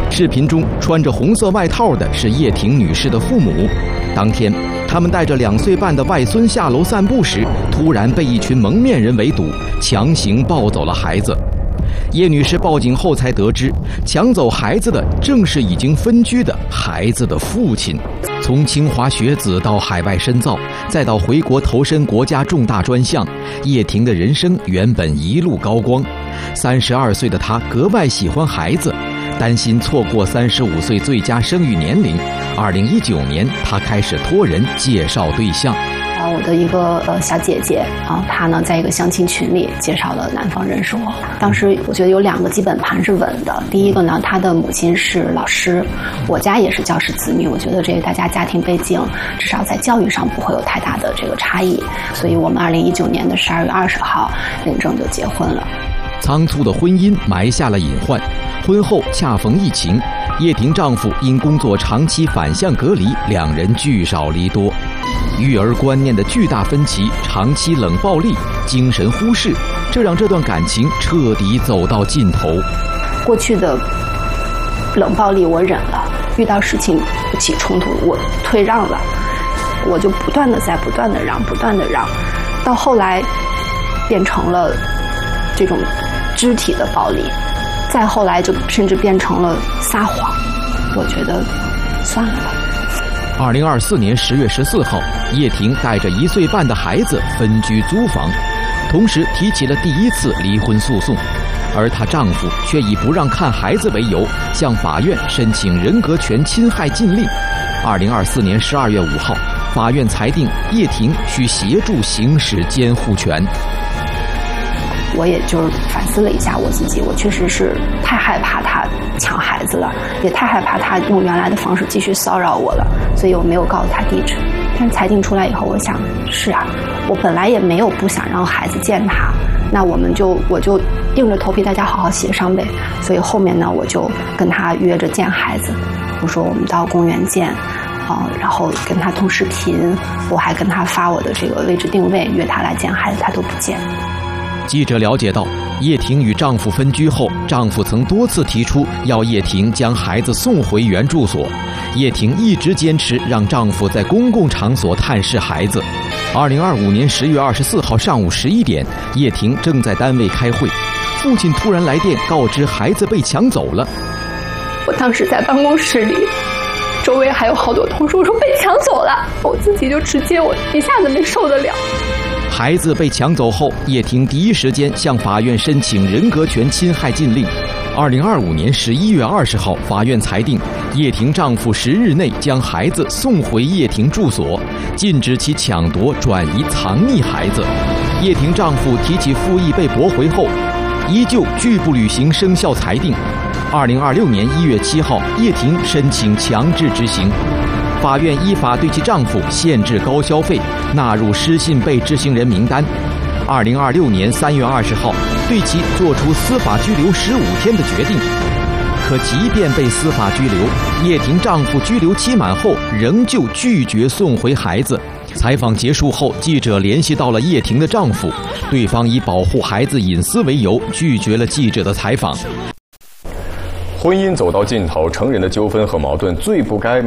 视频中穿着红色外套的是叶婷女士的父母。当天，他们带着2岁半的外孙下楼散步时，突然被一群蒙面人围堵，强行抱走了孩子。叶女士报警后才得知，抢走孩子的正是已经分居的孩子的父亲。从清华学子到海外深造，再到回国投身国家重大专项，叶婷的人生原本一路高光。32岁的她格外喜欢孩子，担心错过35岁最佳生育年龄。2019年，她开始托人介绍对象。 我的一个小姐姐她呢在一个相亲群里介绍了男方认识我。当时我觉得有2个基本盘是稳的。第一个呢，她的母亲是老师，我家也是教师子女，我觉得这个大家家庭背景至少在教育上不会有太大的这个差异，所以我们2019年的12月20号领证就结婚了。 仓促的婚姻埋下了隐患，婚后恰逢疫情，叶婷丈夫因工作长期反向隔离，2人聚少离多。育儿观念的巨大分歧，长期冷暴力，精神忽视，这让这段感情彻底走到尽头。 过去的冷暴力我忍了，遇到事情不起冲突我退让了，我就不断的让，到后来变成了这种肢体的暴力，再后来就甚至变成了撒谎。我觉得算了吧。 2024年10月14号，叶婷带着1岁半的孩子分居租房，同时提起了第1次离婚诉讼，而她丈夫却以不让看孩子为由，向法院申请人格权侵害禁令。2024年12月5号，法院裁定叶婷需协助行使监护权。 我也就是反思了一下我自己，我确实是太害怕他抢孩子了，也太害怕他用原来的方式继续骚扰我了，所以我没有告诉他地址。但是裁定出来以后，我想是啊，我本来也没有不想让孩子见他，那我就硬着头皮大家好好协商呗。所以后面呢，我就跟他约着见孩子，我说我们到公园见，然后跟他通视频，我还跟他发我的这个位置定位，约他来见孩子，他都不见。 记者了解到，叶婷与丈夫分居后，丈夫曾多次提出要叶婷将孩子送回原住所，叶婷一直坚持让丈夫在公共场所探视孩子。2025年10月24号上午11点，叶婷正在单位开会，父亲突然来电告知孩子被抢走了。 我当时在办公室里，周围还有好多同事，我说被抢走了，我自己就直接我一下子没受得了。 孩子被抢走后，叶婷第一时间向法院申请人格权侵害禁令。2025年11月20号，法院裁定叶婷丈夫10日内将孩子送回叶婷住所，禁止其抢夺、转移、藏匿孩子。叶婷丈夫提起复议被驳回后，依旧拒不履行生效裁定。2026年1月7号，叶婷申请强制执行。法院依法对其丈夫限制高消费，纳入失信被执行人名单。2026年3月20号，对其作出司法拘留15天的决定。可即便被司法拘留，叶婷丈夫拘留期满后，仍旧拒绝送回孩子。采访结束后，记者联系到了叶婷的丈夫，对方以保护孩子隐私为由，拒绝了记者的采访。 婚姻走到尽头，成人的纠纷和矛盾最不该